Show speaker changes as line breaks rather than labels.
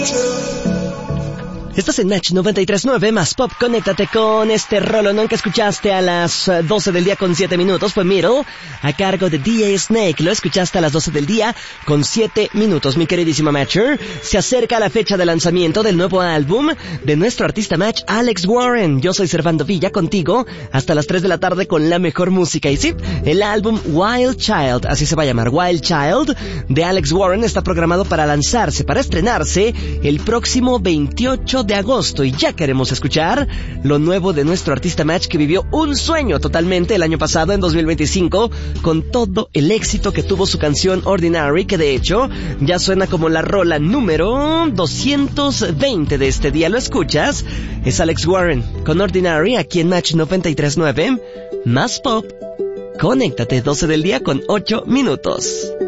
Estás en Match 93.9 más Pop. Conéctate con este rolonón que escuchaste a las 12 del día con 7 minutos. Fue Middle, a cargo de DJ Snake. Lo escuchaste a las 12 del día con 7 minutos. Mi queridísima Matcher, se acerca la fecha de lanzamiento del nuevo álbum de nuestro artista Match, Alex Warren. Yo soy Servando Villa, contigo hasta las 3 de la tarde con la mejor música. Y sí, el álbum Wild Child, así se va a llamar, Wild Child, de Alex Warren, está programado para lanzarse, para estrenarse el próximo 28 de agosto, y ya queremos escuchar lo nuevo de nuestro artista Match, que vivió un sueño totalmente el año pasado, en 2025, con todo el éxito que tuvo su canción Ordinary, que de hecho ya suena como la rola número 220 de este día. ¿Lo escuchas? Es Alex Warren con Ordinary, aquí en Match 93.9 más Pop. Conéctate, 12 del día con 8 minutos.